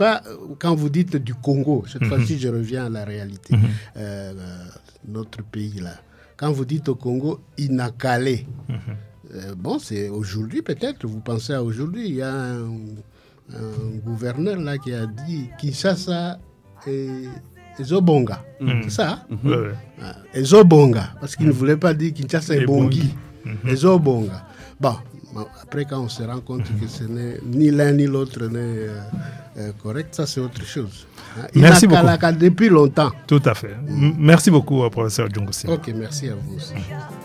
pas quand vous dites du Congo, cette fois-ci je reviens à la réalité, notre pays là. Quand vous dites au Congo, Inakale, c'est aujourd'hui peut-être, vous pensez à aujourd'hui, il y a un gouverneur là qui a dit Kinshasa et Ezobonga, c'est ça Ezobonga, parce qu'il ne voulait pas dire Kinshasa et Bongi, Ezobonga. Bon, après quand on se rend compte que ce n'est ni l'un ni l'autre n'est correct, ça c'est autre chose. Merci beaucoup. Depuis longtemps. Tout à fait. Merci beaucoup, professeur Djungousi. Ok, merci à vous aussi.